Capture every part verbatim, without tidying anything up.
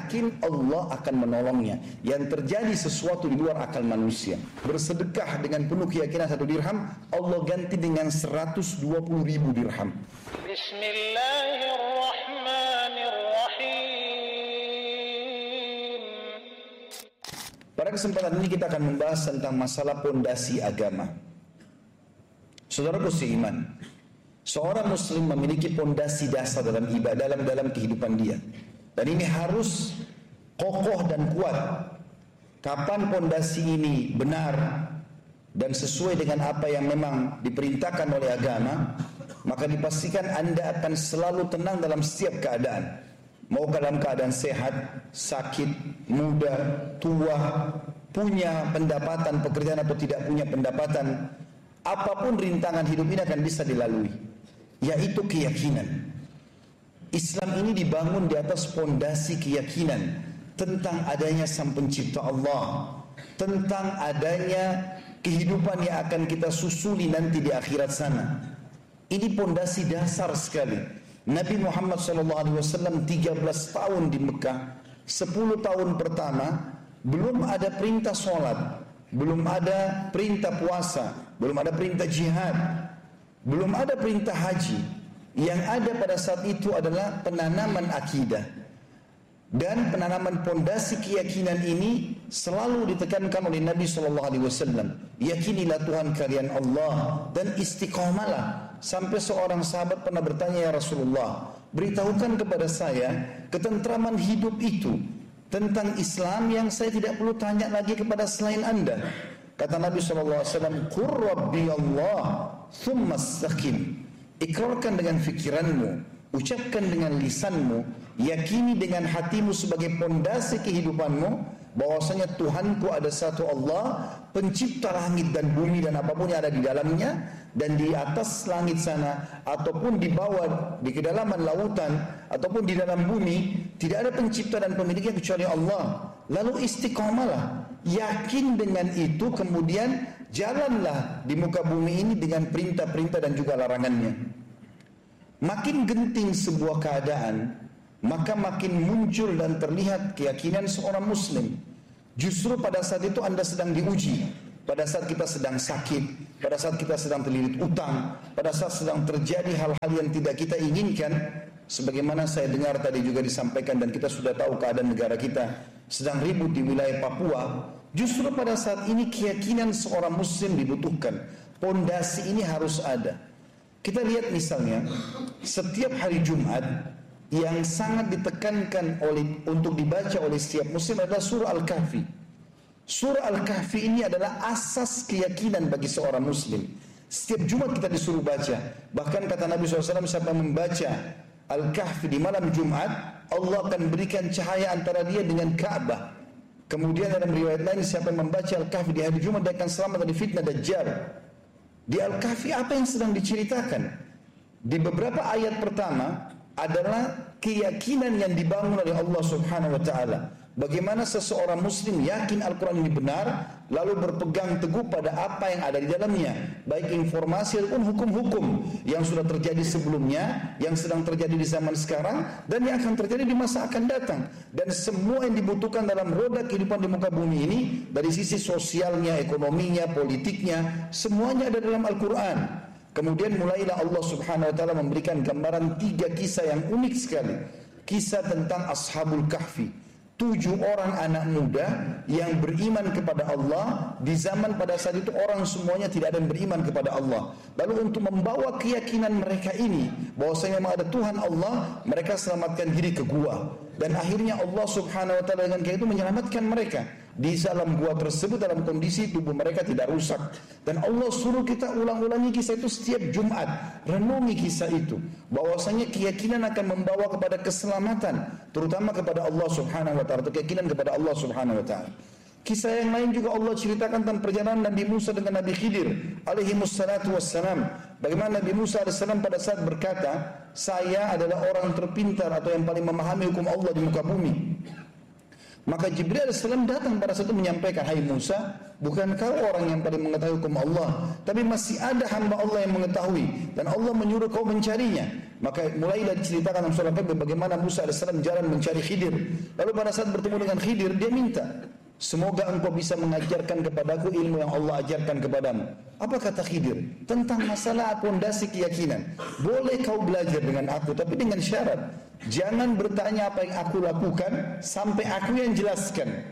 yakin Allah akan menolongnya. Yang terjadi sesuatu di luar akal manusia. Bersedekah dengan penuh keyakinan satu dirham, Allah ganti dengan seratus dua puluh ribu dirham. Bismillahirrahmanirrahim. Pada kesempatan ini kita akan membahas tentang masalah pondasi agama. Saudaraku seiman, seorang muslim memiliki pondasi dasar dalam ibadah, dalam dalam kehidupan dia. Dan ini harus kokoh dan kuat. Kapan pondasi ini benar dan sesuai dengan apa yang memang diperintahkan oleh agama, maka dipastikan Anda akan selalu tenang dalam setiap keadaan. Mau dalam keadaan sehat, sakit, muda, tua, punya pendapatan, pekerjaan atau tidak punya pendapatan, apapun rintangan hidup ini akan bisa dilalui, yaitu keyakinan. Islam ini dibangun di atas pondasi keyakinan tentang adanya Sang Pencipta Allah, tentang adanya kehidupan yang akan kita susuli nanti di akhirat sana. Ini pondasi dasar sekali. Nabi Muhammad shallallahu alaihi wasallam tiga belas tahun di Mekah, sepuluh tahun pertama belum ada perintah sholat, belum ada perintah puasa, belum ada perintah jihad, belum ada perintah haji. Yang ada pada saat itu adalah penanaman akidah. Dan penanaman pondasi keyakinan ini selalu ditekankan oleh Nabi shallallahu alaihi wasallam. Yakinilah Tuhan kalian Allah dan istiqamalah. Sampai seorang sahabat pernah bertanya, ya Rasulullah, beritahukan kepada saya ketentraman hidup itu, tentang Islam yang saya tidak perlu tanya lagi kepada selain Anda. Kata Nabi shallallahu alaihi wasallam, Qur Rabbi Allah thumma istaqim. Ikrarkan dengan fikiranmu, ucapkan dengan lisanmu, yakini dengan hatimu sebagai pondasi kehidupanmu, bahwasanya Tuhanku ada satu Allah, pencipta langit dan bumi dan apapun yang ada di dalamnya, dan di atas langit sana ataupun di bawah di kedalaman lautan ataupun di dalam bumi tidak ada pencipta dan pemiliknya kecuali Allah. Lalu istiqamalah, yakin dengan itu, kemudian jalanlah di muka bumi ini dengan perintah-perintah dan juga larangannya. Makin genting sebuah keadaan, maka makin muncul dan terlihat keyakinan seorang muslim. Justru pada saat itu Anda sedang diuji, pada saat kita sedang sakit, pada saat kita sedang terlilit utang, pada saat sedang terjadi hal-hal yang tidak kita inginkan. Sebagaimana saya dengar tadi juga disampaikan, dan kita sudah tahu keadaan negara kita sedang ribut di wilayah Papua. Justru pada saat ini keyakinan seorang muslim dibutuhkan. Pondasi ini harus ada. Kita lihat misalnya, setiap hari Jumat yang sangat ditekankan oleh untuk dibaca oleh setiap muslim adalah surah Al-Kahfi. Surah Al-Kahfi ini adalah asas keyakinan bagi seorang muslim. Setiap Jumat kita disuruh baca. Bahkan kata Nabi shallallahu alaihi wasallam, siapa membaca Al-Kahfi di malam Jumat, Allah akan berikan cahaya antara dia dengan Ka'bah. Kemudian dalam riwayat lain, siapa yang membaca Al-Kahfi di hari Jumat, dia akan selamat dari fitnah Dajjal. Di Al-Kahfi apa yang sedang diceritakan? Di beberapa ayat pertama adalah keyakinan yang dibangun oleh Allah Subhanahu wa taala. Bagaimana seseorang muslim yakin Al-Quran ini benar, lalu berpegang teguh pada apa yang ada di dalamnya, baik informasi ataupun hukum-hukum yang sudah terjadi sebelumnya, yang sedang terjadi di zaman sekarang, dan yang akan terjadi di masa akan datang. Dan semua yang dibutuhkan dalam roda kehidupan di muka bumi ini, dari sisi sosialnya, ekonominya, politiknya, semuanya ada dalam Al-Quran. Kemudian mulailah Allah Subhanahu wa taala memberikan gambaran tiga kisah yang unik sekali. Kisah tentang Ashabul Kahfi, tujuh orang anak muda yang beriman kepada Allah. Di zaman pada saat itu orang semuanya tidak ada yang beriman kepada Allah. Lalu untuk membawa keyakinan mereka ini bahwasanya memang ada Tuhan Allah, mereka selamatkan diri ke gua. Dan akhirnya Allah Subhanahu wa taala dengan kayak itu menyelamatkan mereka. Di dalam gua tersebut dalam kondisi tubuh mereka tidak rusak. Dan Allah suruh kita ulang-ulangi kisah itu setiap Jumat. Renungi kisah itu, bahwasanya keyakinan akan membawa kepada keselamatan, terutama kepada Allah Subhanahu wa taala, atau keyakinan kepada Allah Subhanahu wa taala. Kisah yang lain juga Allah ceritakan tentang perjalanan Nabi Musa dengan Nabi Khidir alaihi wassalatu wassalam. Bagaimana Nabi Musa alaihi salam pada saat berkata, saya adalah orang terpintar atau yang paling memahami hukum Allah di muka bumi. Maka Jibril alaihissalam datang pada saat itu menyampaikan, hai Musa, bukan kau orang yang paling mengetahui hukum Allah, tapi masih ada hamba Allah yang mengetahui, dan Allah menyuruh kau mencarinya. Maka mulailah diceritakan dalam surah Al-Kahfi bagaimana Musa alaihissalam jalan mencari Khidir. Lalu pada saat bertemu dengan Khidir, dia minta, semoga engkau bisa mengajarkan kepadaku ilmu yang Allah ajarkan kepadamu. Apa kata Khidir? Tentang masalah pondasi keyakinan. Boleh kau belajar dengan aku, tapi dengan syarat. Jangan bertanya apa yang aku lakukan, sampai aku yang jelaskan.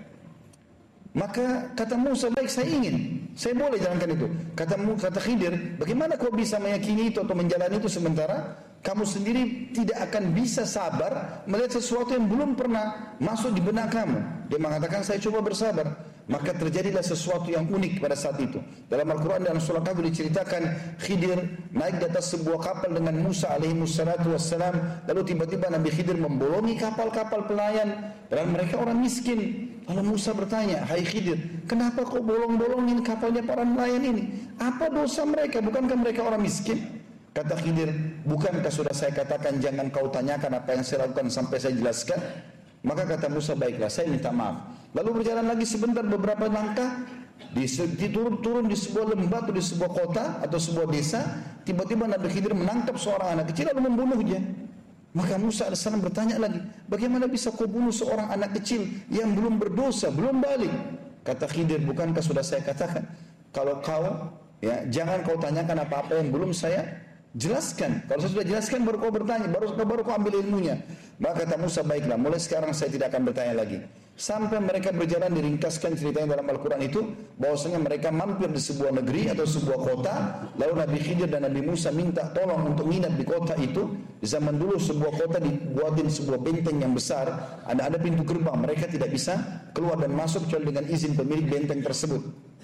Maka kata Musa, baik saya ingin, saya boleh jalankan itu. Kata kata Khidir, bagaimana kau bisa meyakini itu atau menjalani itu sementara kamu sendiri tidak akan bisa sabar melihat sesuatu yang belum pernah masuk di benak kamu. Dia mengatakan, saya coba bersabar. Maka terjadilah sesuatu yang unik pada saat itu. Dalam Al-Quran dan surah Kahfi diceritakan Khidir naik di atas sebuah kapal dengan Musa alaihi wassalatu wassalam. Lalu tiba-tiba Nabi Khidir membolongi kapal-kapal pelayan dan mereka orang miskin. Lalu Musa bertanya, hai Khidir, kenapa kau bolong-bolongin kapalnya para nelayan ini? Apa dosa mereka? Bukankah mereka orang miskin? Kata Khidir, bukankah sudah saya katakan jangan kau tanyakan apa yang saya lakukan sampai saya jelaskan? Maka kata Musa, baiklah saya minta maaf. Lalu berjalan lagi sebentar beberapa langkah, diturun-turun di sebuah lembah atau di sebuah kota atau sebuah desa, tiba-tiba Nabi Khidir menangkap seorang anak kecil lalu membunuhnya. Maka Musa alaihissalam bertanya lagi, bagaimana bisa kau bunuh seorang anak kecil yang belum berdosa, belum balik? Kata Khidir, bukankah sudah saya katakan, kalau kau, ya, jangan kau tanyakan apa-apa yang belum saya jelaskan. Kalau saya sudah jelaskan baru kau bertanya, baru, baru kau ambil ilmunya. Maka kata Musa, baiklah, mulai sekarang saya tidak akan bertanya lagi. Sampai mereka berjalan, diringkaskan ceritanya dalam Al-Quran itu, bahwasanya mereka mampir di sebuah negeri atau sebuah kota. Lalu Nabi Khidir dan Nabi Musa minta tolong untuk nginap di kota itu. Di zaman dulu sebuah kota dibuatin sebuah benteng yang besar, ada ada pintu gerbang, mereka tidak bisa keluar dan masuk kecuali dengan izin pemilik benteng tersebut.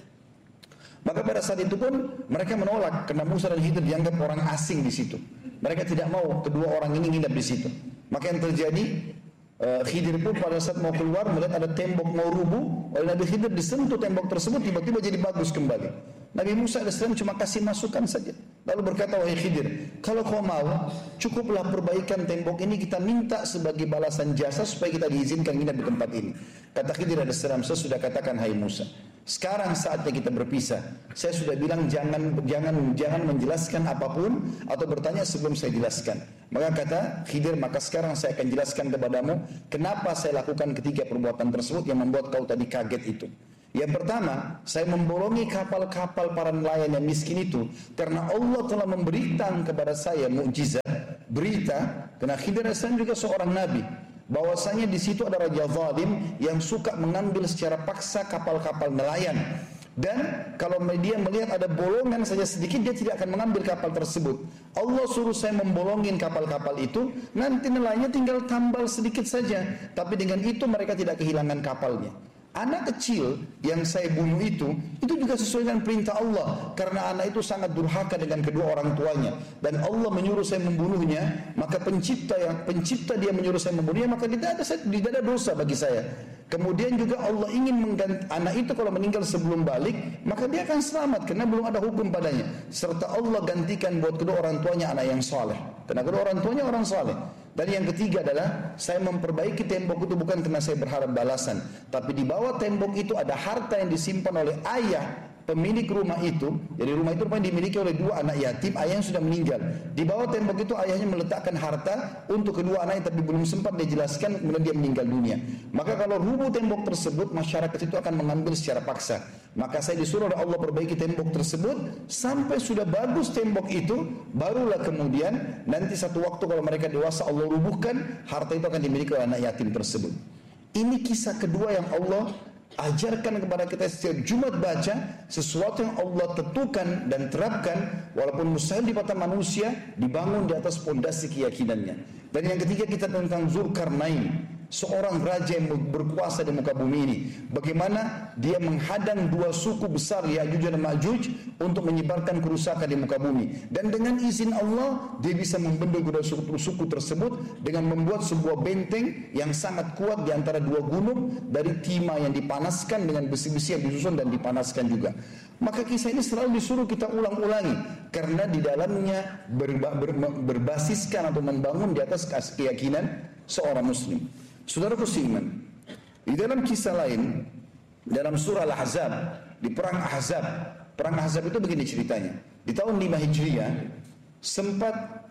Maka pada saat itu pun mereka menolak karena Musa dan Khidir dianggap orang asing di situ. Mereka tidak mau kedua orang ini nginap di situ. Maka yang terjadi, uh, Khidir pun pada saat mau keluar melihat ada tembok mau rubuh, oleh Nabi Khidir disentuh tembok tersebut, tiba-tiba jadi bagus kembali. Nabi Musa alaihissalam cuma kasih masukan saja. Lalu berkata, wahai Khidir, kalau kau mau, cukuplah perbaikan tembok ini, kita minta sebagai balasan jasa supaya kita diizinkan nginap di tempat ini. Kata Khidir alaihissalam, saya sudah katakan, hai Musa, sekarang saatnya kita berpisah. Saya sudah bilang jangan jangan jangan menjelaskan apapun atau bertanya sebelum saya jelaskan. Maka kata Khidir, maka sekarang saya akan jelaskan kepadamu kenapa saya lakukan ketiga perbuatan tersebut yang membuat kau tadi kaget itu. Yang pertama, saya membolongi kapal-kapal para nelayan yang miskin itu karena Allah telah memberikan kepada saya mukjizat, berita, karena Khidir alaihissalam juga seorang nabi, bahwasanya di situ ada raja zalim yang suka mengambil secara paksa kapal-kapal nelayan. Dan kalau dia melihat ada bolongan saja sedikit, dia tidak akan mengambil kapal tersebut. Allah suruh saya membolongin kapal-kapal itu, nanti nelayannya tinggal tambal sedikit saja, tapi dengan itu mereka tidak kehilangan kapalnya. Anak kecil yang saya bunuh itu, itu juga sesuai dengan perintah Allah. Karena anak itu sangat durhaka dengan kedua orang tuanya. Dan Allah menyuruh saya membunuhnya, maka pencipta yang pencipta dia menyuruh saya membunuhnya, maka tidak ada, tidak ada dosa bagi saya. Kemudian juga Allah ingin mengganti, anak itu kalau meninggal sebelum balik, maka dia akan selamat karena belum ada hukum padanya. Serta Allah gantikan buat kedua orang tuanya anak yang saleh. Karena kedua orang tuanya orang saleh. Dan yang ketiga adalah saya memperbaiki tembok itu bukan karena saya berharap balasan, tapi di bawah tembok itu ada harta yang disimpan oleh ayah pemilik rumah itu. Jadi rumah itu rupanya dimiliki oleh dua anak yatim, ayahnya sudah meninggal. Di bawah tembok itu ayahnya meletakkan harta untuk kedua anaknya, tapi belum sempat dijelaskan, kemudian dia meninggal dunia. Maka kalau rubuh tembok tersebut, masyarakat itu akan mengambil secara paksa. Maka saya disuruh oleh Allah perbaiki tembok tersebut sampai sudah bagus tembok itu, barulah kemudian nanti satu waktu kalau mereka dewasa Allah rubuhkan, harta itu akan dimiliki oleh anak yatim tersebut. Ini kisah kedua yang Allah ajarkan kepada kita setiap Jumat baca, sesuatu yang Allah tentukan dan terapkan walaupun mustahil di mata manusia, dibangun di atas pondasi keyakinannya. Dan yang ketiga kita tentang Zulkarnain, seorang raja yang berkuasa di muka bumi ini. Bagaimana dia menghadang dua suku besar Ya'juj dan Ma'juj untuk menyebarkan kerusakan di muka bumi. Dan dengan izin Allah dia bisa membendung kedua suku tersebut dengan membuat sebuah benteng yang sangat kuat di antara dua gunung dari timah yang dipanaskan dengan besi-besi yang disusun dan dipanaskan juga. Maka kisah ini selalu disuruh kita ulang-ulangi karena di dalamnya berba, ber, berbasiskan atau membangun di atas keyakinan seorang muslim. Saudaraku seiman, di dalam kisah lain, dalam surah Al-Ahzab, di perang Ahzab, perang Ahzab itu begini ceritanya. Di tahun lima Hijriah, sempat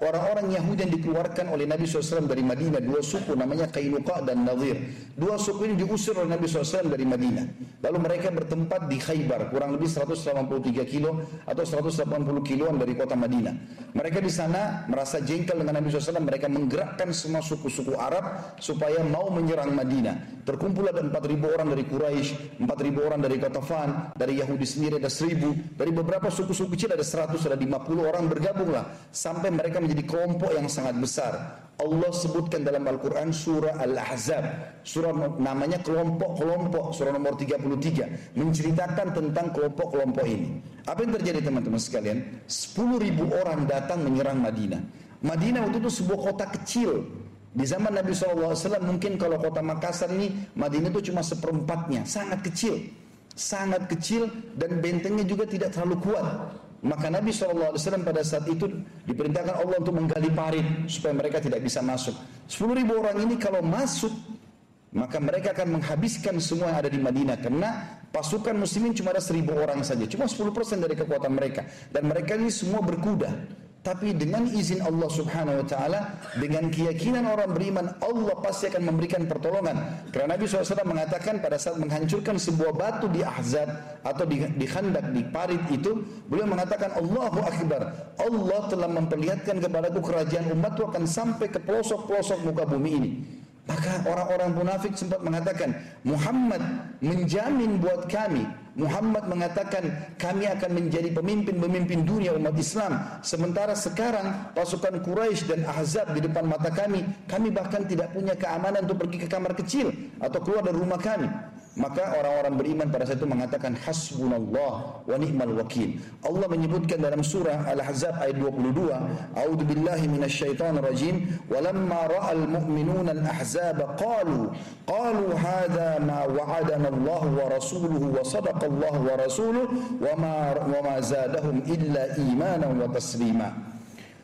orang-orang Yahudi yang dikeluarkan oleh Nabi shallallahu alaihi wasallam dari Madinah, dua suku namanya Qainuqa dan Nadhir. Dua suku ini diusir oleh Nabi shallallahu alaihi wasallam dari Madinah. Lalu mereka bertempat di Khaybar, kurang lebih seratus delapan puluh tiga kilo atau seratus delapan puluh kiloan dari kota Madinah. Mereka di sana merasa jengkel dengan Nabi shallallahu alaihi wasallam. Mereka menggerakkan semua suku-suku Arab supaya mau menyerang Madinah. Terkumpul ada empat ribu orang dari Quraisy, empat ribu orang dari Qatafan, dari Yahudi sendiri ada seribu, dari beberapa suku-suku kecil ada seratus, ada lima puluh orang bergabunglah sampai mereka menjadi kelompok yang sangat besar. Allah sebutkan dalam Al-Quran surah Al-Ahzab, surah namanya kelompok-kelompok, surah nomor tiga puluh tiga, menceritakan tentang kelompok-kelompok ini. Apa yang terjadi teman-teman sekalian? sepuluh ribu orang datang menyerang Madinah. Madinah waktu itu sebuah kota kecil. Di zaman Nabi shallallahu alaihi wasallam mungkin kalau kota Makassar ini, Madinah itu cuma seperempatnya, sangat kecil. Sangat kecil dan bentengnya juga tidak terlalu kuat. Maka Nabi shallallahu alaihi wasallam pada saat itu diperintahkan Allah untuk menggali parit supaya mereka tidak bisa masuk. sepuluh ribu orang ini kalau masuk, maka mereka akan menghabiskan semua yang ada di Madinah. Karena pasukan muslimin cuma ada seribu orang saja, cuma sepuluh persen dari kekuatan mereka. Dan mereka ini semua berkuda. Tapi dengan izin Allah subhanahu wa ta'ala, dengan keyakinan orang beriman, Allah pasti akan memberikan pertolongan. Karena Nabi shallallahu alaihi wasallam mengatakan pada saat menghancurkan sebuah batu di Ahzab atau di, di Khandak, di parit itu, beliau mengatakan Allahu Akbar, Allah telah memperlihatkan kepadaku kerajaan umatku akan sampai ke pelosok-pelosok muka bumi ini. Maka orang-orang munafik sempat mengatakan, Muhammad menjamin buat kami, Muhammad mengatakan kami akan menjadi pemimpin-pemimpin dunia umat Islam. Sementara sekarang pasukan Quraisy dan Ahzab di depan mata kami, kami bahkan tidak punya keamanan untuk pergi ke kamar kecil atau keluar dari rumah kami. Maka orang-orang beriman pada saat itu mengatakan hasbunallah wa ni'mal wakil. Allah menyebutkan dalam surah Al-Ahzab ayat dua puluh dua, A'udzu billahi minasyaitonir rajim, walamma ra'al mu'minuna al-ahzaba qalu qalu hadza ma wa'adana Allah wa rasuluhu wa sadaqa Allah wa rasuluhu wa ma wa ma zadahum illa imanan wa taslima.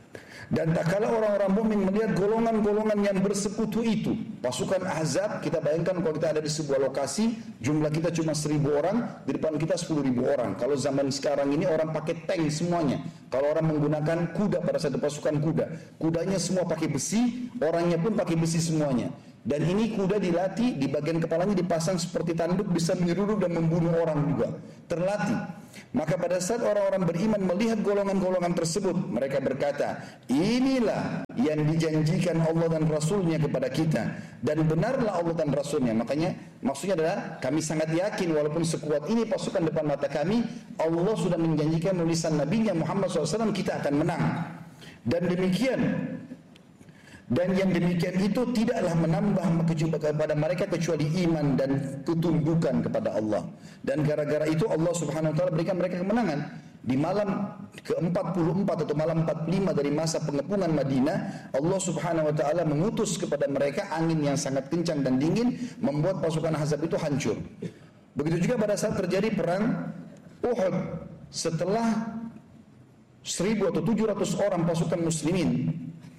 Dan tak kala orang-orang mukmin melihat golongan-golongan yang bersekutu itu, pasukan Ahzab, kita bayangkan kalau kita ada di sebuah lokasi, jumlah kita cuma seribu orang, di depan kita sepuluh ribu orang. Kalau zaman sekarang ini orang pakai tank semuanya. Kalau orang menggunakan kuda pada satu pasukan kuda, kudanya semua pakai besi, orangnya pun pakai besi semuanya. Dan ini kuda dilatih, di bagian kepalanya dipasang seperti tanduk, bisa menyeruduk dan membunuh orang juga. Terlatih. Maka pada saat orang-orang beriman melihat golongan-golongan tersebut, mereka berkata, inilah yang dijanjikan Allah dan Rasulnya kepada kita. Dan benarlah Allah dan Rasulnya. Makanya maksudnya adalah kami sangat yakin walaupun sekuat ini pasukan depan mata kami, Allah sudah menjanjikan melalui lisan Nabi-Nya Muhammad shallallahu alaihi wasallam kita akan menang. Dan demikian Dan yang demikian itu tidaklah menambah kepada mereka kecuali iman dan ketundukan kepada Allah. Dan gara-gara itu Allah subhanahu wa ta'ala berikan mereka kemenangan. Di malam ke empat puluh empat atau malam empat puluh lima dari masa pengepungan Madinah, Allah subhanahu wa ta'ala mengutus kepada mereka angin yang sangat kencang dan dingin, membuat pasukan Ahzab itu hancur. Begitu juga pada saat terjadi perang Uhud, setelah seribu atau tujuh ratus orang pasukan muslimin,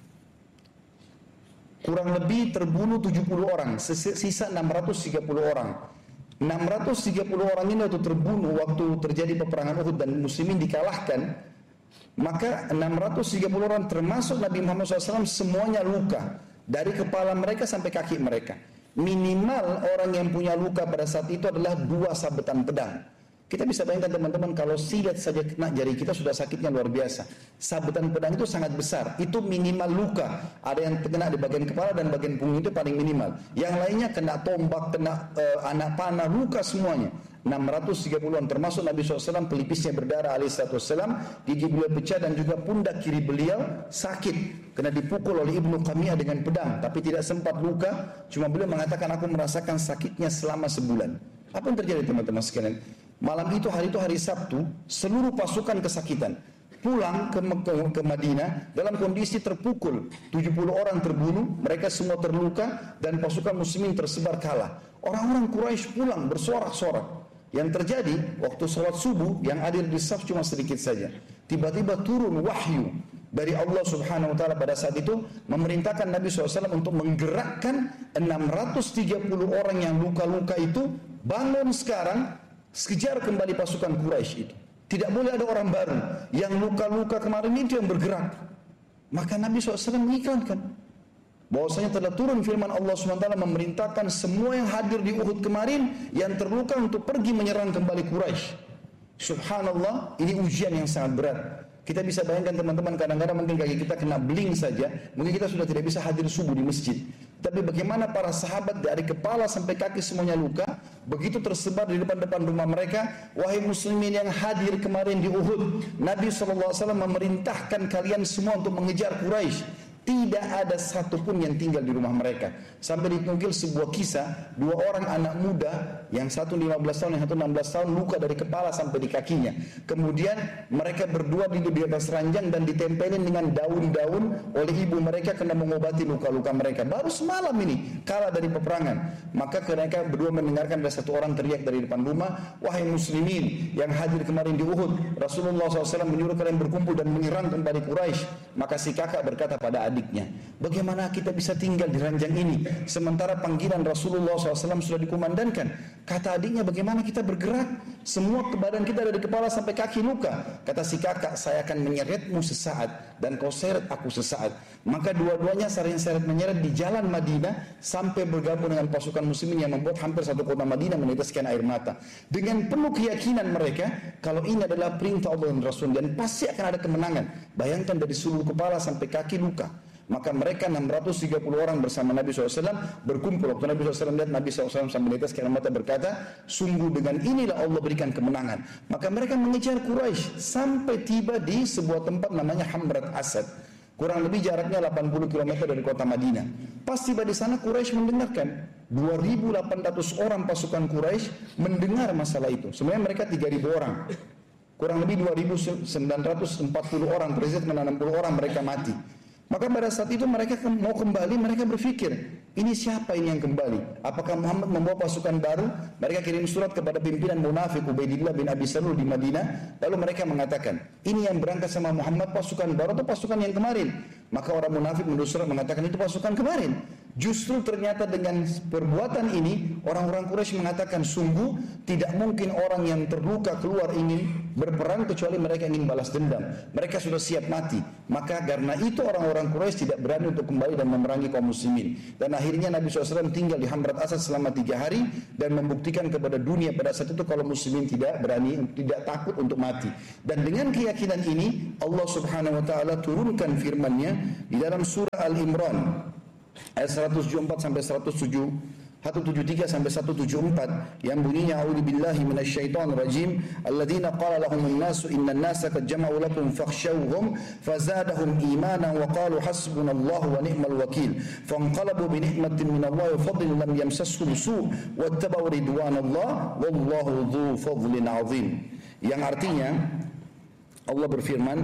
kurang lebih terbunuh tujuh puluh orang, sisa enam ratus tiga puluh orang. enam ratus tiga puluh orang ini waktu terbunuh waktu terjadi peperangan Uhud dan muslimin dikalahkan, maka enam ratus tiga puluh orang termasuk Nabi Muhammad shallallahu alaihi wasallam semuanya luka, dari kepala mereka sampai kaki mereka. Minimal orang yang punya luka pada saat itu adalah dua sabetan pedang. Kita bisa bayangkan teman-teman, kalau silet saja kena jari kita sudah sakitnya luar biasa. Sabetan pedang itu sangat besar, itu minimal luka. Ada yang kena di bagian kepala dan bagian punggung itu paling minimal. Yang lainnya kena tombak, kena uh, anak panah, luka semuanya. enam ratus tiga puluhan termasuk Nabi shallallahu alaihi wasallam pelipisnya berdarah alaihi wasallam, gigi beliau pecah dan juga pundak kiri beliau sakit kena dipukul oleh Ibnu Qamiyah dengan pedang, tapi tidak sempat luka, cuma beliau mengatakan aku merasakan sakitnya selama sebulan. Apa yang terjadi teman-teman sekalian? Malam itu, hari itu hari Sabtu, seluruh pasukan kesakitan. Pulang ke, ke, ke Madinah dalam kondisi terpukul, tujuh puluh orang terbunuh, mereka semua terluka dan pasukan muslimin tersebar kalah. Orang-orang Quraisy pulang bersorak-sorak. Yang terjadi waktu sholat subuh yang hadir di saf cuma sedikit saja. Tiba-tiba turun wahyu dari Allah subhanahu wa ta'ala pada saat itu memerintahkan Nabi shallallahu alaihi wasallam untuk menggerakkan enam ratus tiga puluh orang yang luka-luka itu, bangun sekarang, kejar kembali pasukan Quraisy itu. Tidak boleh ada orang baru. Yang luka-luka kemarin itu yang bergerak. Maka Nabi shallallahu alaihi wasallam mengiklankan bahwasanya telah turun firman Allah subhanahu wa taala memerintahkan semua yang hadir di Uhud kemarin yang terluka untuk pergi menyerang kembali Quraisy. Subhanallah, ini ujian yang sangat berat. Kita bisa bayangkan teman-teman, kadang-kadang mungkin kaki kita kena bling saja, mungkin kita sudah tidak bisa hadir subuh di masjid. Tapi bagaimana para sahabat dari kepala sampai kaki semuanya luka, begitu tersebar di depan-depan rumah mereka. Wahai muslimin yang hadir kemarin di Uhud, Nabi shallallahu alaihi wasallam memerintahkan kalian semua untuk mengejar Quraisy. Tidak ada satupun yang tinggal di rumah mereka. Sampai ditunggil sebuah kisah, dua orang anak muda, yang satu lima belas tahun, yang satu enam belas tahun, luka dari kepala sampai di kakinya. Kemudian mereka berdua tidur di atas ranjang dan ditempelin dengan daun-daun oleh ibu mereka kena mengobati luka-luka mereka. Baru semalam ini, kalah dari peperangan. Maka mereka berdua mendengarkan ada satu orang teriak dari depan rumah, wahai muslimin yang hadir kemarin di Uhud, Rasulullah shallallahu alaihi wasallam menyuruh kalian berkumpul dan menyerang kembali Quraisy. Maka si kakak berkata pada adiknya, bagaimana kita bisa tinggal di ranjang ini sementara panggilan Rasulullah shallallahu alaihi wasallam sudah dikumandangkan? Kata adiknya, bagaimana kita bergerak? Semua badan kita dari kepala sampai kaki luka. Kata si kakak, saya akan menyeretmu sesaat dan kau seret aku sesaat. Maka dua-duanya saling seret menyeret di jalan Madinah sampai bergabung dengan pasukan muslimin yang membuat hampir satu kota Madinah meneteskan air mata. Dengan penuh keyakinan mereka kalau ini adalah perintah Allah dan Rasul dan pasti akan ada kemenangan. Bayangkan dari seluruh kepala sampai kaki luka. Maka mereka enam ratus tiga puluh orang bersama Nabi shallallahu alaihi wasallam berkumpul. Waktu Nabi shallallahu alaihi wasallam lihat Nabi shallallahu alaihi wasallam sambil netes air mata berkata, sungguh dengan inilah Allah berikan kemenangan. Maka mereka mengejar Quraisy sampai tiba di sebuah tempat namanya Hamrat Asad. Kurang lebih jaraknya delapan puluh kilometer dari kota Madinah. Pas tiba di sana Quraisy mendengarkan. dua ribu delapan ratus orang pasukan Quraisy mendengar masalah itu. Sebenarnya mereka tiga ribu orang. Kurang lebih dua ribu sembilan ratus empat puluh orang, presiden enam puluh orang mereka mati. Maka pada saat itu mereka mau kembali, mereka berpikir, ini siapa ini yang kembali? Apakah Muhammad membawa pasukan baru? Mereka kirim surat kepada pimpinan munafik Ubaidillah bin Abi Salul di Madinah. Lalu mereka mengatakan, ini yang berangkat sama Muhammad pasukan baru atau pasukan yang kemarin? Maka orang munafik menulis surat mengatakan itu pasukan kemarin. Justru ternyata dengan perbuatan ini orang-orang Quraisy mengatakan sungguh tidak mungkin orang yang terluka keluar ingin berperang kecuali mereka ingin balas dendam. Mereka sudah siap mati. Maka karena itu orang-orang Quraisy tidak berani untuk kembali dan memerangi kaum muslimin. Dan akhirnya Nabi shallallahu alaihi wasallam tinggal di Hamrat Asad selama tiga hari dan membuktikan kepada dunia pada saat itu kalau muslimin tidak berani, tidak takut untuk mati. Dan dengan keyakinan ini Allah subhanahu wa ta'ala turunkan firman-Nya di dalam surah Al-Imran ayat seratus tujuh puluh empat sampai seratus tujuh seratus tujuh puluh tiga sampai seratus tujuh puluh empat yang bunyinya a'udzubillahi minasyaitonir rajim alladzina qala lahumun nasu innan nasa qad jama'u lakum fakhshawhum fazadahum imanan wa qalu hasbunallahu wa ni'mal wakeel fanqalabu bi ni'matin minallahi wa fadlin lam yamsashum su' wattaba'u ridwanallah wallahu dzu fadlin 'adzim. Yang artinya Allah berfirman,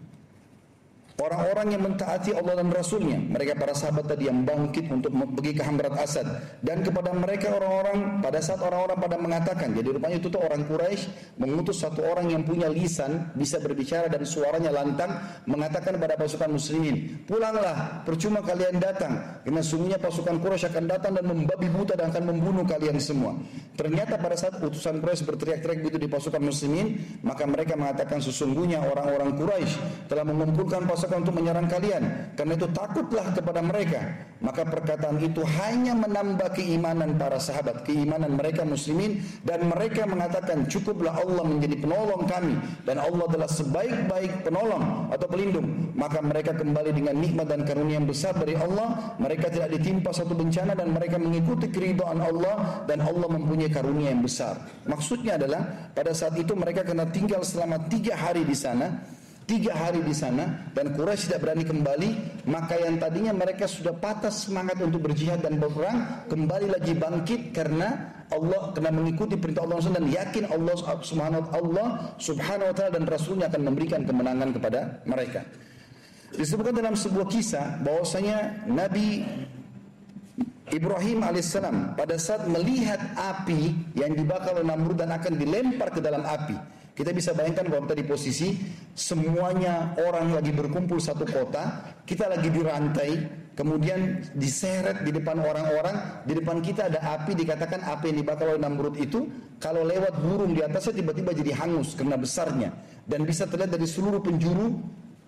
orang-orang yang mentaati Allah dan Rasulnya, mereka para sahabat tadi yang bangkit untuk pergi ke Hamrat Asad, dan kepada mereka orang-orang pada saat orang-orang pada mengatakan, jadi rupanya itu tuh orang Quraisy mengutus satu orang yang punya lisan, bisa berbicara dan suaranya lantang, mengatakan kepada pasukan muslimin, pulanglah, percuma kalian datang, karena sungguhnya pasukan Quraisy akan datang dan membabi buta dan akan membunuh kalian semua. Ternyata pada saat utusan Quraisy berteriak-teriak begitu di pasukan muslimin, maka mereka mengatakan sesungguhnya orang-orang Quraisy telah mengumpulkan pasukan untuk menyerang kalian, karena itu takutlah kepada mereka. Maka perkataan itu hanya menambah keimanan para sahabat, keimanan mereka muslimin, dan mereka mengatakan cukuplah Allah menjadi penolong kami dan Allah adalah sebaik-baik penolong atau pelindung. Maka mereka kembali dengan nikmat dan karunia yang besar dari Allah. Mereka tidak ditimpa satu bencana dan mereka mengikuti keridhaan Allah dan Allah mempunyai karunia yang besar. Maksudnya adalah pada saat itu mereka kena tinggal selama tiga hari di sana. Tiga hari di sana dan Quraisy tidak berani kembali. Maka yang tadinya mereka sudah patah semangat untuk berjihad dan berperang, kembali lagi bangkit karena Allah kena mengikuti perintah Allah dan yakin Allah subhanahu Allah subhanahu wa ta'ala dan Rasulnya akan memberikan kemenangan kepada mereka. Disebutkan dalam sebuah kisah bahwasanya Nabi Ibrahim alaihissalam pada saat melihat api yang dibakar oleh Namrud dan akan dilempar ke dalam api, kita bisa bayangkan kalau kita di posisi semuanya orang lagi berkumpul satu kota, kita lagi dirantai, kemudian diseret di depan orang-orang, di depan kita ada api, dikatakan api yang dibakar oleh Namrud itu kalau lewat burung di atasnya tiba-tiba jadi hangus karena besarnya dan bisa terlihat dari seluruh penjuru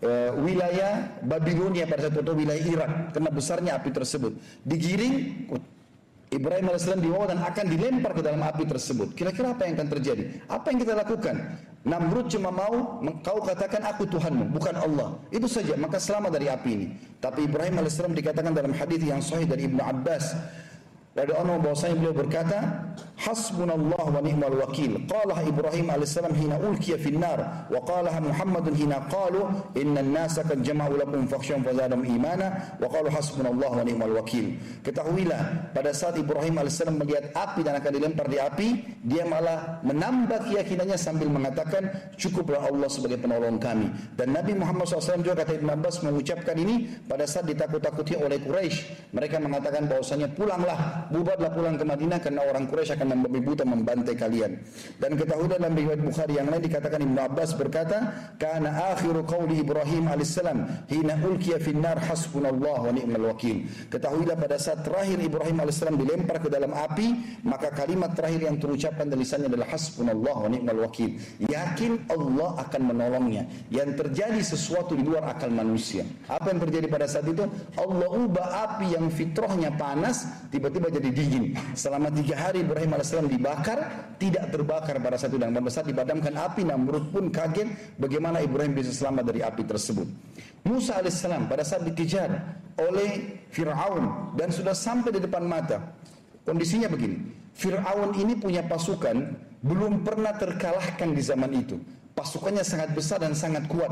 uh, wilayah Babilonia pada saat itu, wilayah Irak, karena besarnya api tersebut. Digiring, Ibrahim alaihissalam dibawa dan akan dilempar ke dalam api tersebut. Kira-kira apa yang akan terjadi? Apa yang kita lakukan? Namrud cuma mau kau katakan aku Tuhanmu, bukan Allah. Itu saja, maka selamat dari api ini. Tapi Ibrahim alaihissalam dikatakan dalam hadis yang sahih dari Ibnu Abbas, dari Allah bahwasanya beliau berkata, hasbunallah wa ni'mal wakil. Qala Ibrahim alaihissalam hina ulkiya fin nar, wa qala Muhammadun hina qalu innan nasa qad jama'u lakum fakhshawhum fazadahum imana, wa qalu hasbunallah wa ni'mal wakil. Ketahuilah, pada saat Ibrahim alaihissalam melihat api dan akan dilempar di api, dia malah menambah keyakinannya sambil mengatakan, cukuplah Allah sebagai penolong kami. Dan Nabi Muhammad shallallahu alaihi wasallam juga, kata Ibn Abbas, mengucapkan ini pada saat ditakut-takuti oleh Quraisy. Mereka mengatakan bahwasanya pulanglah, bubarlah pulang ke Madinah karena orang Quraisy akan membabi buta membantai kalian. Dan ketahuilah dalam riwayat Bukhari yang lain dikatakan Ibnu Abbas berkata, kana akhiru qauli Ibrahim alaihissalam hina ulkiya finnar hasbunallah wa ni'mal wakil. Ketahuilah pada saat terakhir Ibrahim alaihissalam dilempar ke dalam api, maka kalimat terakhir yang terucapkan dari lisannya adalah hasbunallah wa ni'mal wakil. Yakin Allah akan menolongnya. Yang terjadi sesuatu di luar akal manusia. Apa yang terjadi pada saat itu? Allah ubah api yang fitrahnya panas tiba-tiba jadi dingin. Selama tiga hari Ibrahim alaihissalam dibakar, tidak terbakar pada satu dan pada saat dibadamkan api, Namrud pun kaget bagaimana Ibrahim bisa selamat dari api tersebut. Musa alaihissalam pada saat dikejar oleh Fir'aun dan sudah sampai di depan mata, kondisinya begini. Fir'aun ini punya pasukan belum pernah terkalahkan di zaman itu. Pasukannya sangat besar dan sangat kuat.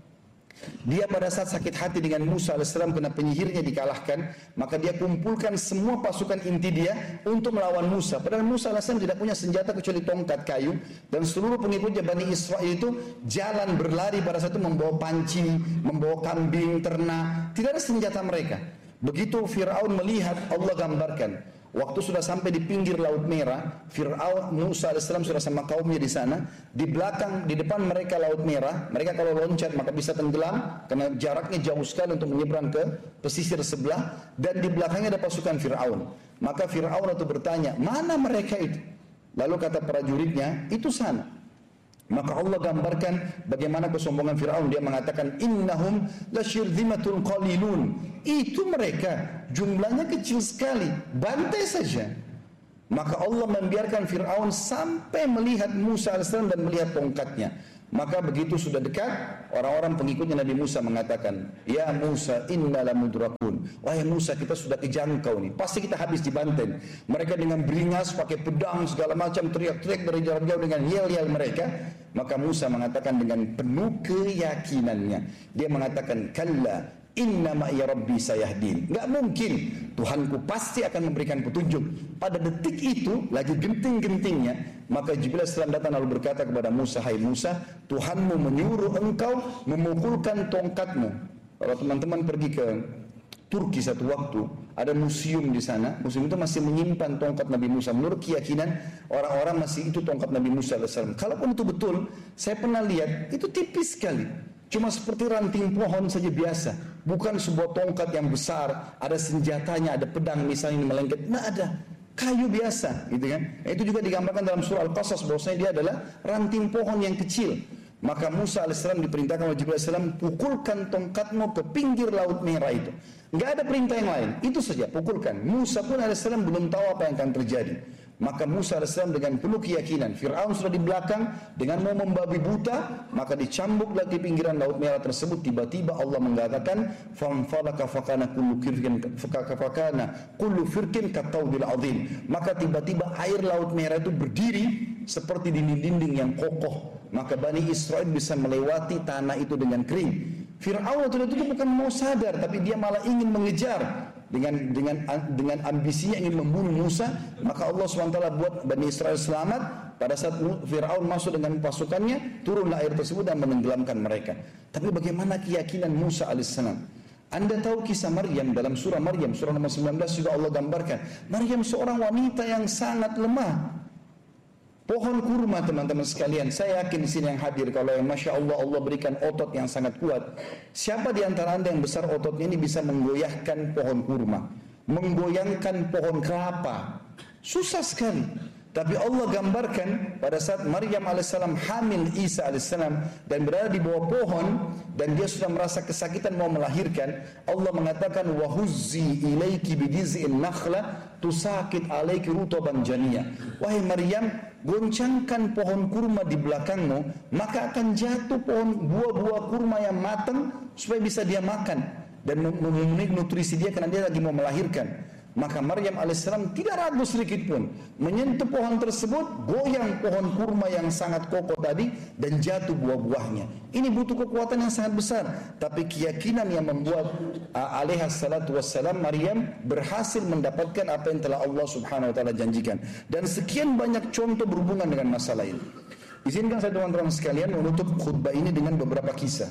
Dia pada saat sakit hati dengan Musa alaihissalam karena penyihirnya dikalahkan, maka dia kumpulkan semua pasukan inti dia untuk melawan Musa. Padahal Musa alaihissalam tidak punya senjata kecuali tongkat kayu, dan seluruh pengikutnya Bani Israel itu jalan berlari pada saat itu membawa panci, membawa kambing, ternak, tidak ada senjata mereka. Begitu Fir'aun melihat, Allah gambarkan, waktu sudah sampai di pinggir Laut Merah, Fir'aun, Musa alaihissalam sudah sama kaumnya di sana. Di belakang, di depan mereka Laut Merah. Mereka kalau loncat maka bisa tenggelam karena jaraknya jauh sekali untuk menyeberang ke pesisir sebelah. Dan di belakangnya ada pasukan Fir'aun. Maka Fir'aun itu bertanya, mana mereka itu? Lalu kata prajuritnya, itu sana. Maka Allah gambarkan bagaimana kesombongan Fir'aun. Dia mengatakan, innahum lasyirzimatun qalilun. Itu mereka, jumlahnya kecil sekali, bantai saja. Maka Allah membiarkan Fir'aun sampai melihat Musa alaihissalam dan melihat tongkatnya. Maka begitu sudah dekat, orang-orang pengikutnya Nabi Musa mengatakan, ya Musa inna lamudrakun. Wahai Musa, kita sudah kejangkau nih, pasti kita habis dibantai. Mereka dengan beringas, pakai pedang segala macam, teriak-teriak dari jarak jauh dengan yel-yel mereka. Maka Musa mengatakan dengan penuh keyakinannya, dia mengatakan, kalla inna ma'iya rabbi sayahdin. Enggak mungkin, Tuhanku pasti akan memberikan petunjuk. Pada detik itu, lagi genting-gentingnya, maka Jibril alaihissalam datang lalu berkata kepada Musa, hai Musa, Tuhanmu menyuruh engkau memukulkan tongkatmu. Kalau teman-teman pergi ke Turki satu waktu, ada museum di sana. Museum itu masih menyimpan tongkat Nabi Musa. Menurut keyakinan orang-orang masih itu tongkat Nabi Musa alaihissalam. Kalaupun itu betul, saya pernah lihat, itu tipis sekali. Cuma seperti ranting pohon saja biasa. Bukan sebuah tongkat yang besar, ada senjatanya, ada pedang misalnya melengket. Nah ada, kayu biasa gitu kan. Nah, itu juga digambarkan dalam surah Al-Qasas bahwasanya dia adalah ranting pohon yang kecil. Maka Musa alaihissalam diperintahkan oleh Jibril alaihissalam, pukulkan tongkatmu ke pinggir Laut Merah itu. Enggak ada perintah yang lain, itu saja, pukulkan. Musa pun alaihissalam belum tahu apa yang akan terjadi. Maka Musa alaihissalam dengan penuh keyakinan, Fir'aun sudah di belakang dengan mau membabi buta, maka dicambuk lagi pinggiran Laut Merah tersebut. Tiba-tiba Allah mengatakan, "Famfalaka fakana kullu firqin fakana kullu firqin kataudil azim." Maka tiba-tiba air Laut Merah itu berdiri seperti dinding-dinding yang kokoh. Maka Bani Israel bisa melewati tanah itu dengan kering. Fir'aun waktu itu bukan mau sadar, tapi dia malah ingin mengejar. Dengan dengan dengan ambisinya ingin membunuh Musa, maka Allah subhanahu wa taala buat Bani Israel selamat. Pada saat Fir'aun masuk dengan pasukannya, turunlah air tersebut dan menenggelamkan mereka. Tapi bagaimana keyakinan Musa alaihissalam? Anda tahu kisah Maryam dalam surah Maryam, surah nomor sembilan belas juga Allah gambarkan. Maryam seorang wanita yang sangat lemah. Pohon kurma teman-teman sekalian, saya yakin di sini yang hadir kalau yang masya Allah Allah berikan otot yang sangat kuat. Siapa di antara anda yang besar ototnya ini bisa menggoyahkan pohon kurma, menggoyangkan pohon kelapa? Susah sekali. Tapi Allah gambarkan pada saat Maryam alaihissalam hamil Isa alaihissalam dan berada di bawah pohon dan dia sudah merasa kesakitan mau melahirkan, Allah mengatakan wahuzzi ilaiki bidiz'in nakhla tusakit alaiki rutoban janiyah. Wahai Maryam, goncangkan pohon kurma di belakangmu, maka akan jatuh pohon buah-buah kurma yang matang supaya bisa dia makan dan memenuhi nutrisi dia karena dia lagi mau melahirkan. Maka Maryam alaihissalam tidak ragu sedikit pun, menyentuh pohon tersebut, goyang pohon kurma yang sangat kokoh tadi dan jatuh buah-buahnya. Ini butuh kekuatan yang sangat besar, tapi keyakinan yang membuat uh, alaihi salatu wassalam Maryam berhasil mendapatkan apa yang telah Allah subhanahu wa ta'ala janjikan. Dan sekian banyak contoh berhubungan dengan masalah ini. Izinkan saya teman-teman sekalian menutup khutbah ini dengan beberapa kisah.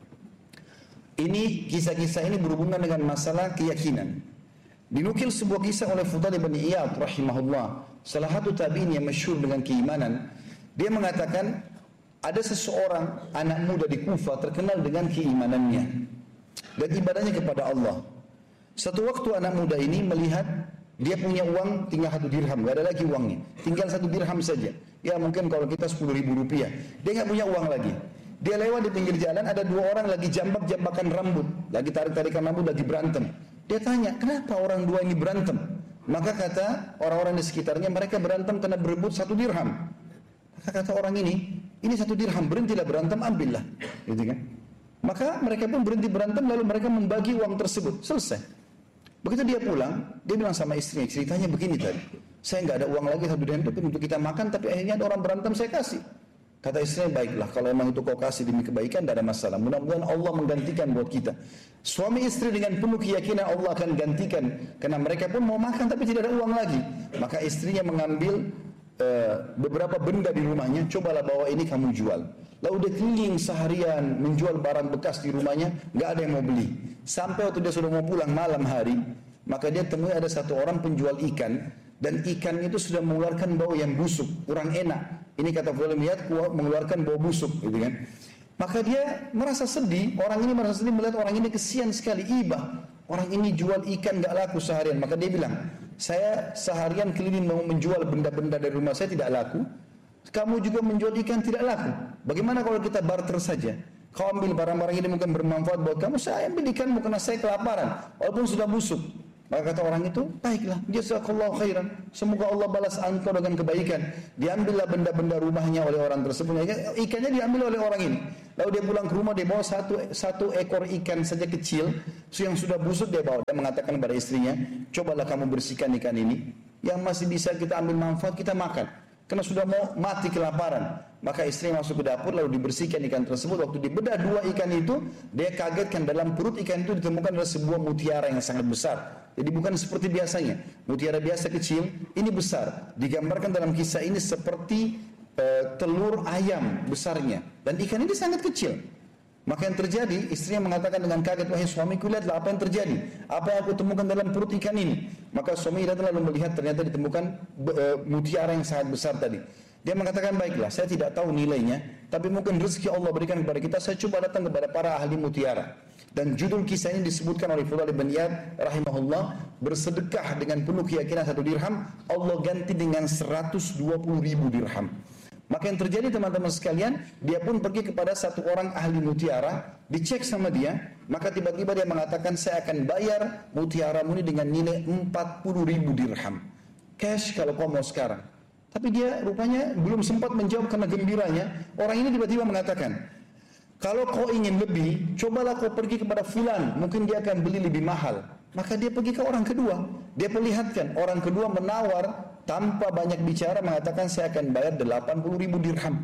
Ini kisah-kisah ini berhubungan dengan masalah keyakinan. Dinukil sebuah kisah oleh Fudail bin Iyad rahimahullah, salah satu tabi'in yang masyhur dengan keimanan. Dia mengatakan ada seseorang anak muda di Kufah terkenal dengan keimanannya dan ibadahnya kepada Allah. Satu waktu anak muda ini melihat dia punya uang tinggal satu dirham, gak ada lagi uangnya, tinggal satu dirham saja. Ya mungkin kalau kita sepuluh ribu rupiah, dia gak punya uang lagi. Dia lewat di pinggir jalan, ada dua orang lagi jambak-jambakan rambut, lagi tarik-tarikan rambut, lagi berantem. Dia tanya, kenapa orang dua ini berantem? Maka kata orang-orang di sekitarnya, mereka berantem karena berebut satu dirham. Maka kata orang ini, ini satu dirham, berhentilah berantem, ambillah. Gitu kan? Maka mereka pun berhenti berantem, lalu mereka membagi uang tersebut. Selesai. Begitu dia pulang, dia bilang sama istrinya, ceritanya begini tadi. Saya nggak ada uang lagi satu dirham untuk kita makan, tapi akhirnya ada orang berantem, saya kasih. Kata istrinya, baiklah, kalau memang itu kau kasih demi kebaikan, tidak ada masalah. Mudah-mudahan Allah menggantikan buat kita. Suami istri dengan penuh keyakinan Allah akan gantikan, karena mereka pun mau makan tapi tidak ada uang lagi. Maka istrinya mengambil uh, beberapa benda di rumahnya, cobalah bawa ini kamu jual. Lalu dia keliling seharian menjual barang bekas di rumahnya, nggak ada yang mau beli. Sampai waktu dia sudah mau pulang malam hari, maka dia temui ada satu orang penjual ikan, dan ikan itu sudah mengeluarkan bau yang busuk, kurang enak. Ini kata Fudail bin Iyad mengeluarkan bau busuk, gitu kan? Maka dia merasa sedih, orang ini merasa sedih melihat orang ini kesian sekali, ibah. Orang ini jual ikan gak laku seharian. Maka dia bilang, saya seharian keliling mau menjual benda-benda dari rumah saya tidak laku. Kamu juga menjual ikan tidak laku. Bagaimana kalau kita barter saja? Kau ambil barang-barang ini mungkin bermanfaat buat kamu, saya ambil ikanmu karena saya kelaparan, walaupun sudah busuk. Maka kata orang itu, baiklah, jazakallahu khairan, semoga Allah balas engkau dengan kebaikan. Diambillah benda-benda rumahnya oleh orang tersebut. Ikannya diambil oleh orang ini. Lalu dia pulang ke rumah, dia bawa satu, satu ekor ikan saja kecil, yang sudah busuk dia bawa. Dia mengatakan kepada istrinya, cobalah kamu bersihkan ikan ini, yang masih bisa kita ambil manfaat, kita makan. Karena sudah mau mati kelaparan. Maka istrinya masuk ke dapur, lalu dibersihkan ikan tersebut. Waktu dibedah dua ikan itu, dia kagetkan dalam perut ikan itu ditemukan adalah sebuah mutiara yang sangat besar. Jadi bukan seperti biasanya, mutiara biasa kecil, ini besar. Digambarkan dalam kisah ini seperti uh, telur ayam besarnya. Dan ikan ini sangat kecil. Maka yang terjadi, istrinya mengatakan dengan kaget, wahai suamiku, lihatlah apa yang terjadi. Apa yang aku temukan dalam perut ikan ini. Maka suami datang lalu melihat ternyata ditemukan uh, mutiara yang sangat besar tadi. Dia mengatakan, baiklah, saya tidak tahu nilainya, tapi mungkin rezeki Allah berikan kepada kita, saya coba datang kepada para ahli mutiara. Dan judul kisah ini disebutkan oleh Fudail bin Iyad rahimahullah, bersedekah dengan penuh keyakinan satu dirham, Allah ganti dengan seratus dua puluh ribu dirham. Maka yang terjadi teman-teman sekalian, dia pun pergi kepada satu orang ahli mutiara, dicek sama dia, maka tiba-tiba dia mengatakan, saya akan bayar mutiaramu ini dengan nilai empat puluh ribu dirham. Cash kalau kau mau sekarang. Tapi dia rupanya belum sempat menjawab karena gembiranya, orang ini tiba-tiba mengatakan, kalau kau ingin lebih, cobalah kau pergi kepada fulan, mungkin dia akan beli lebih mahal. Maka dia pergi ke orang kedua, dia perlihatkan, orang kedua menawar tanpa banyak bicara, mengatakan saya akan bayar delapan puluh ribu dirham.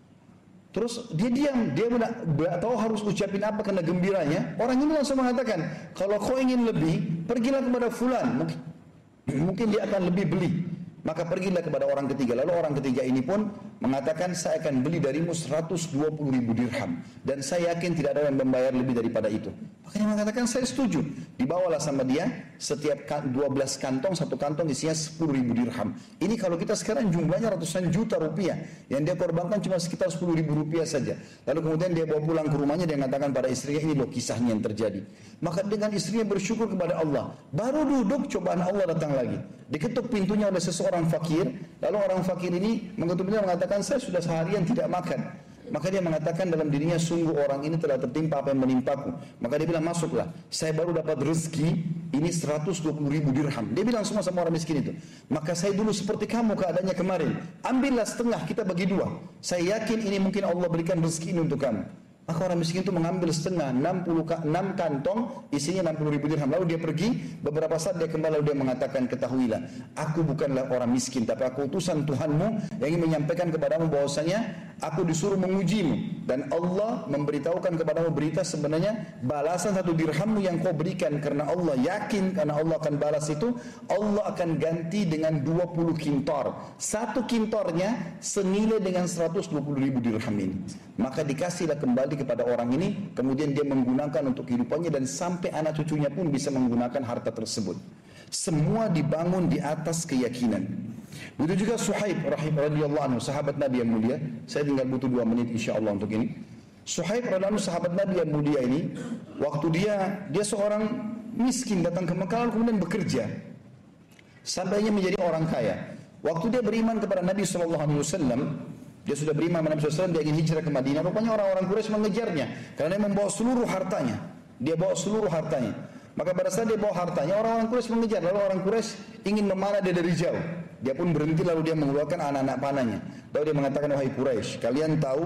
Terus dia diam, dia tidak tahu harus ucapin apa karena gembiranya. Orang ini langsung mengatakan, kalau kau ingin lebih, pergilah kepada fulan, mungkin, mungkin dia akan lebih beli. Maka pergilah kepada orang ketiga. Lalu orang ketiga ini pun mengatakan, saya akan beli darimu seratus dua puluh ribu dirham. Dan saya yakin tidak ada yang membayar lebih daripada itu. Maka dia mengatakan saya setuju. Dibawalah sama dia setiap dua belas kantong, satu kantong isinya sepuluh ribu dirham. Ini kalau kita sekarang jumlahnya ratusan juta rupiah. Yang dia korbankan cuma sekitar sepuluh ribu rupiah saja. Lalu kemudian dia bawa pulang ke rumahnya, dia mengatakan pada istrinya, ini loh kisahnya yang terjadi. Maka dengan istrinya bersyukur kepada Allah. Baru duduk cobaan Allah datang lagi. Diketuk pintunya oleh seseorang fakir. Lalu orang fakir ini mengetuk pintunya mengatakan saya sudah seharian tidak makan. Maka dia mengatakan dalam dirinya, sungguh orang ini telah tertimpa apa yang menimpaku. Maka dia bilang, masuklah, saya baru dapat rezeki ini seratus dua puluh ribu dirham. Dia bilang semua sama orang miskin itu, maka saya dulu seperti kamu keadaannya kemarin, ambillah setengah, kita bagi dua. Saya yakin ini mungkin Allah berikan rezeki ini untuk kamu. Maka orang miskin itu mengambil setengah, enam puluh, enam kantong isinya enam puluh ribu dirham. Lalu dia pergi, beberapa saat dia kembali, lalu dia mengatakan, ketahuilah, aku bukanlah orang miskin, tapi aku utusan Tuhanmu yang ingin menyampaikan kepadamu bahwasanya aku disuruh mengujimu, dan Allah memberitahukan kepadamu berita sebenarnya balasan satu dirhammu yang kau berikan karena Allah yakin karena Allah akan balas itu, Allah akan ganti dengan dua puluh kintor. Satu kintornya senilai dengan seratus dua puluh ribu dirham ini. Maka dikasihlah kembali kepada orang ini, kemudian dia menggunakan untuk kehidupannya dan sampai anak cucunya pun bisa menggunakan harta tersebut. Semua dibangun di atas keyakinan. Begitu juga Suhaib radhiyallahu anhu, sahabat Nabi yang mulia. Saya tinggal butuh dua menit insyaallah untuk ini. Suhaib radhiyallahu anhu, sahabat Nabi yang mulia ini, waktu dia dia seorang miskin datang ke Mekah, kemudian bekerja sampainya menjadi orang kaya. Waktu dia beriman kepada Nabi sallallahu alaihi wasallam, dia sudah beriman kepada Nabi sallallahu alaihi wasallam, dia ingin hijrah ke Madinah. Rupanya orang-orang Quraisy mengejarnya karena dia membawa seluruh hartanya. Dia bawa seluruh hartanya. Maka pada saat dia bawa hartanya, orang-orang Quraisy mengejar. Lalu orang Quraisy ingin memanah dia dari jauh. Dia pun berhenti, lalu dia mengeluarkan anak-anak panahnya. Lalu dia mengatakan, wahai Quraisy, kalian tahu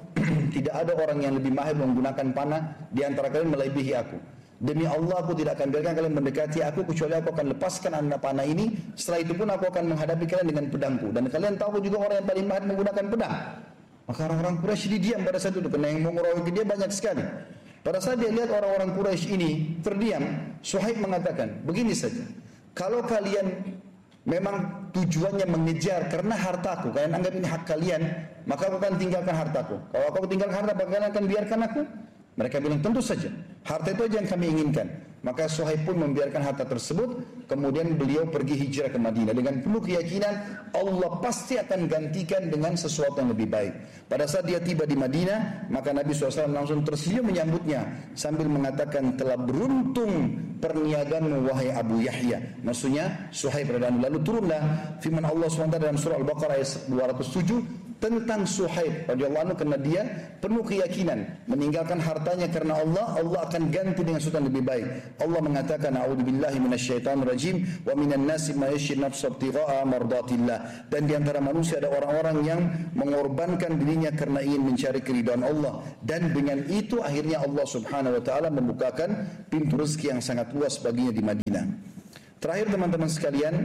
tidak ada orang yang lebih mahir menggunakan panah di antara kalian melebihi aku. Demi Allah, aku tidak akan biarkan kalian mendekati aku kecuali aku akan lepaskan anak panah ini. Setelah itu pun aku akan menghadapi kalian dengan pedangku. Dan kalian tahu juga orang yang paling mahir menggunakan pedang. Maka orang-orang Quraisy didiam pada saat itu, karena yang mau ngeroyok dia banyak sekali. Pada saat dia lihat orang-orang Quraisy ini terdiam, Suhaib mengatakan, begini saja, kalau kalian memang tujuannya mengejar karena hartaku, kalian anggap ini hak kalian, maka aku akan tinggalkan hartaku. Kalau aku tinggalkan harta, kalian akan biarkan aku? Mereka bilang, tentu saja, harta itu aja yang kami inginkan. Maka Suhaib pun membiarkan harta tersebut. Kemudian beliau pergi hijrah ke Madinah dengan penuh keyakinan Allah pasti akan gantikan dengan sesuatu yang lebih baik. Pada saat dia tiba di Madinah, maka Nabi shallallahu alaihi wasallam langsung tersenyum menyambutnya sambil mengatakan, telah beruntung perniagaanmu wahai Abu Yahya. Maksudnya Suhaib radhiyallahu anhu. Lalu turunlah firman Allah subhanahu wa taala dalam surah Al-Baqarah ayat dua ratus tujuh tentang Suhaib radhiyallahu anhu, karena dia penuh keyakinan meninggalkan hartanya karena Allah, Allah akan ganti dengan sesuatu yang lebih baik. Allah mengatakan, a'udzubillahi minasyaitonir rajim, wa minan nasi may yashri nafsahu ibtigha'a mardatillah. Dan di antara manusia ada orang-orang yang mengorbankan dirinya karena ingin mencari keridhaan Allah, dan dengan itu akhirnya Allah Subhanahu wa taala membukakan pintu rezeki yang sangat luas baginya di Madinah. Terakhir teman-teman sekalian,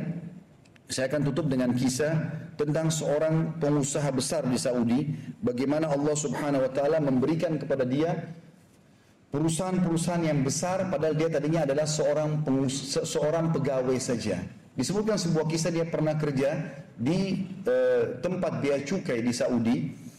saya akan tutup dengan kisah tentang seorang pengusaha besar di Saudi, bagaimana Allah Subhanahu wa taala memberikan kepada dia perusahaan-perusahaan yang besar padahal dia tadinya adalah seorang pengus- seorang pegawai saja. Disebutkan sebuah kisah, dia pernah kerja di eh, tempat bea cukai di Saudi.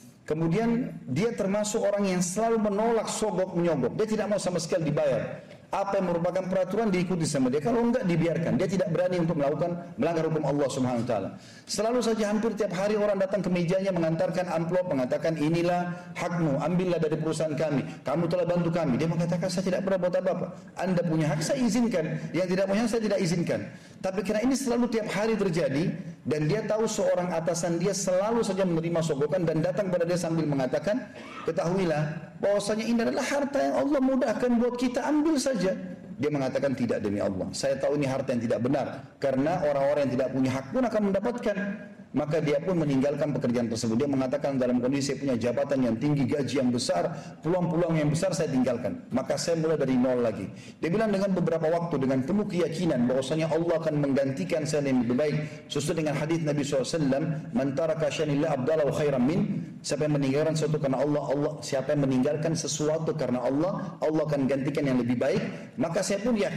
Kemudian dia termasuk orang yang selalu menolak sogok menyogok. Dia tidak mau sama sekali dibayar. Apa yang merupakan peraturan diikuti sama dia, kalau enggak dibiarkan. Dia tidak berani untuk melakukan melanggar hukum Allah Subhanahu wa taala. Selalu saja hampir tiap hari orang datang ke mejanya mengantarkan amplop, mengatakan inilah hakmu, ambillah dari perusahaan kami, kamu telah bantu kami. Dia mengatakan saya tidak pernah buat apa-apa. Anda punya hak saya izinkan, yang tidak punya hak saya tidak izinkan. Tapi karena ini selalu tiap hari terjadi, dan dia tahu seorang atasan dia selalu saja menerima sogokan dan datang pada dia sambil mengatakan, ketahuilah bahwasanya ini adalah harta yang Allah mudahkan buat kita, ambil saja. Dia mengatakan, tidak, demi Allah, saya tahu ini harta yang tidak benar, karena orang-orang yang tidak punya hak pun akan mendapatkan. Maka dia pun meninggalkan pekerjaan tersebut. Dia mengatakan, dalam kondisi saya punya jabatan yang tinggi, gaji yang besar, peluang-peluang yang besar, saya tinggalkan. Maka saya mulai dari nol lagi. Dia bilang dengan beberapa waktu, dengan penuh keyakinan bahwasanya Allah akan menggantikan saya yang lebih baik. Sesuai dengan hadis Nabi shallallahu alaihi wasallam, man taraka syai'an abdalahu khairan min, siapa yang meninggalkan sesuatu karena Allah, Allah siapa yang meninggalkan sesuatu karena Allah, Allah akan gantikan yang lebih baik. Maka saya pun yakin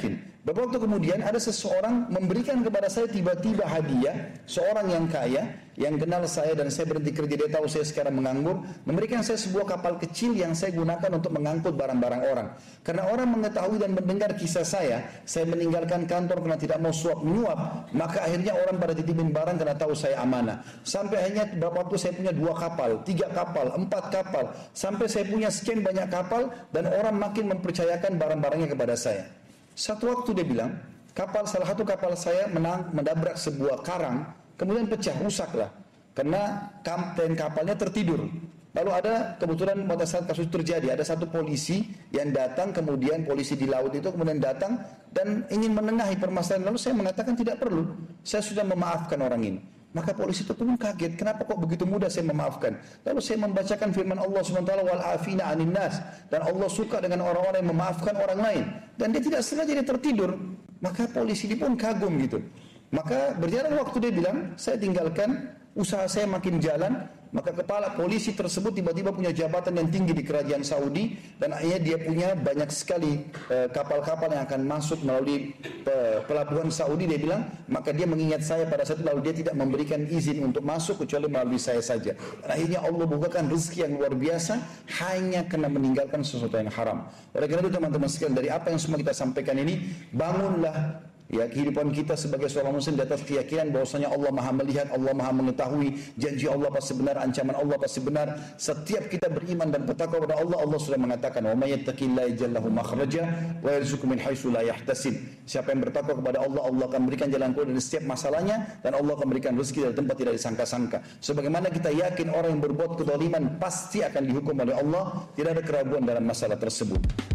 Beberapa waktu kemudian ada seseorang memberikan kepada saya tiba-tiba hadiah, seorang yang kaya, yang kenal saya dan saya berhenti kerja, dia tahu saya sekarang menganggur, memberikan saya sebuah kapal kecil yang saya gunakan untuk mengangkut barang-barang orang. Karena orang mengetahui dan mendengar kisah saya, saya meninggalkan kantor karena tidak mau suap menyuap, maka akhirnya orang pada titipin barang karena tahu saya amanah. Sampai akhirnya beberapa waktu saya punya dua kapal, tiga kapal, empat kapal, sampai saya punya sekian banyak kapal dan orang makin mempercayakan barang-barangnya kepada saya. Satu waktu dia bilang, kapal salah satu kapal saya menang, mendabrak sebuah karang, kemudian pecah, rusaklah. Karena kapten kapalnya tertidur. Lalu ada kebetulan pada saat kasus terjadi, ada satu polisi yang datang, kemudian polisi di laut itu kemudian datang dan ingin menengahi permasalahan. Lalu saya mengatakan tidak perlu, saya sudah memaafkan orang ini. Maka polisi itu pun kaget, kenapa kok begitu mudah saya memaafkan? Lalu saya membacakan firman Allah subhanahu wa taala, wal afina anin nas, dan Allah suka dengan orang-orang yang memaafkan orang lain. Dan dia tidak sengaja dia tertidur, maka polisi ini pun kagum gitu. Maka berjalan waktu dia bilang, saya tinggalkan, usaha saya makin jalan, maka kepala polisi tersebut tiba-tiba punya jabatan yang tinggi di kerajaan Saudi, dan akhirnya dia punya banyak sekali kapal-kapal uh, yang akan masuk melalui uh, pelabuhan Saudi. Dia bilang, maka dia mengingat saya pada saat itu, lalu dia tidak memberikan izin untuk masuk kecuali melalui saya saja. Dan akhirnya Allah bukakan rezeki yang luar biasa hanya karena meninggalkan sesuatu yang haram. Oleh karena itu teman-teman sekalian, dari apa yang semua kita sampaikan ini, bangunlah ya kehidupan kita sebagai seorang muslim di atas keyakinan bahwasanya Allah Maha melihat, Allah Maha mengetahui, janji Allah pasti benar, ancaman Allah pasti benar. Setiap kita beriman dan bertakwa kepada Allah, Allah sudah mengatakan, "Wa may yattaqillaha yaj'al lahu makhraja wa yarzuqhu min haitsu la yahtasib." Siapa yang bertakwa kepada Allah, Allah akan berikan jalan keluar dari setiap masalahnya dan Allah akan berikan rezeki dari tempat tidak disangka-sangka. Sebagaimana kita yakin orang yang berbuat kezaliman pasti akan dihukum oleh Allah, tidak ada keraguan dalam masalah tersebut.